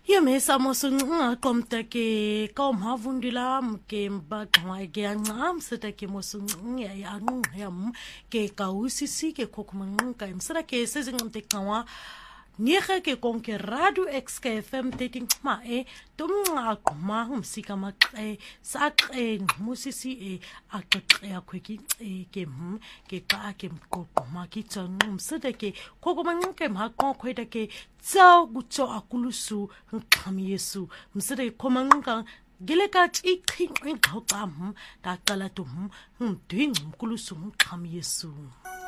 Yemesa mosunga komta ke kom havundila ke mbaqwa ke ancam seta ke mosunga ya yam ke kausisi ke kokmanqa imsara ke sezingumte kawa Niege ke konke Radio XKFM 13 ma tumnga kuma umsika maqe saqe musisi aqeqe akweki ke ke ka ke mqoqoma kitson umsede ke kokomanqe maqo kweda ke tsa gutso akulusu nqami Yesu umsede komanqa gileka iqhinqi ngqoqam daqala tum ndwing umkulusu nqami Yesu